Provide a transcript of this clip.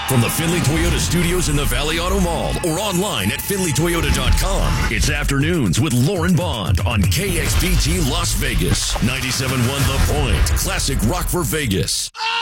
From the Finley Toyota studios in the Valley Auto Mall or online at finleytoyota.com, it's Afternoons with Lauren Bond on KXPT Las Vegas. 97.1 The Point. Classic rock for Vegas.